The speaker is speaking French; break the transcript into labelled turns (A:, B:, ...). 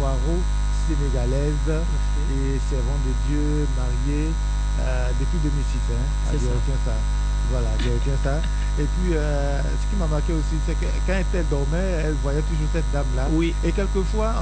A: afro-sénégalaise et servante de Dieu, mariée depuis 2006. Hein, à Direction ça. Voilà, Direction ça. Et puis, ce qui m'a marqué aussi, c'est que quand elle dormait, elle voyait toujours cette dame-là.
B: Oui.
A: Et quelquefois,